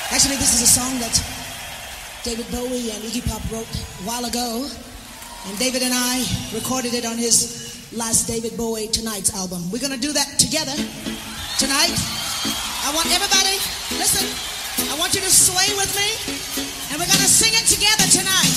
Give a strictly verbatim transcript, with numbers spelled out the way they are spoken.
Actually, this is a song that David Bowie and Iggy Pop wrote a while ago. And David and I recorded it on his last David Bowie Tonight's album. We're going to do that together tonight. I want everybody, listen, I want you to sway with me. And we're going to sing it together tonight.